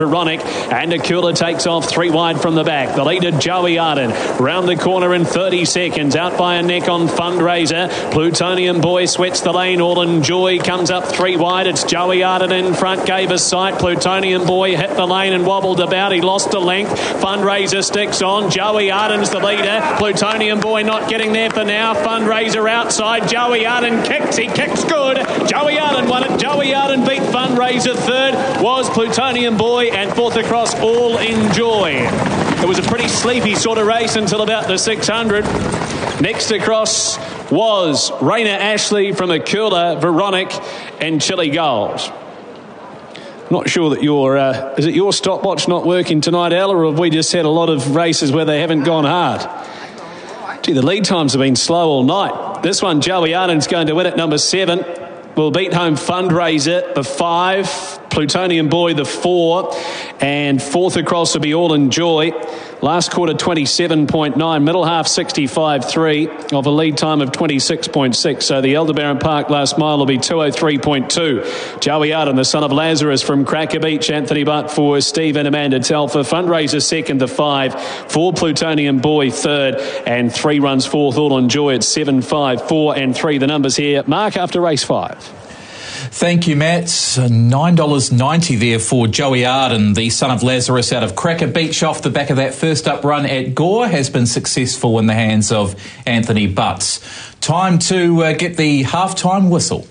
Veronic, and Akula takes off 3 wide from the back. The leader, Joey Arden, round the corner in 30 seconds. Out by a neck on Fundraiser. Plutonium Boy sweats the lane. All Enjoy comes up 3 wide. It's Joey Arden in front, gave a sight. Plutonium Boy hit the lane and wobbled about. He lost a length. Fundraiser sticks on. Joey Arden's the leader. Plutonium Boy not getting there for now. Fundraiser outside. Joey Arden kicks. He kicks good. Joey Arden won it. Joey Arden beat Fundraiser. Third was Plutonium Boy, and fourth across, All Enjoy. It was a pretty sleepy sort of race until about the 600. Next across was Raina Ashley from Akula, Veronic, and Chili Gold. Not sure that is it your stopwatch not working tonight, Al, or have we just had a lot of races where they haven't gone hard? Gee, the lead times have been slow all night. This one, Joey Arden's going to win at number 7. Will beat home Fundraiser, the 5. Plutonium Boy, the 4. And fourth across will be All Enjoy. Last quarter, 27.9. Middle half, 65.3 of a lead time of 26.6. So the Aldebaran Park last mile will be 203.2. Joey Arden, the son of Lazarus from Cracker Beach. Anthony Butt for Steve and Amanda Telfer. Fundraiser second, the 5. 4 Plutonium Boy third. And 3 runs fourth. All Enjoy at 7, 5, 4 and 3. The numbers here. Mark after race 5. Thank you, Matt. $9.90 there for Joey Arden, the son of Lazarus out of Cracker Beach, off the back of that first up run at Gore, has been successful in the hands of Anthony Butts. Time to get the halftime whistle.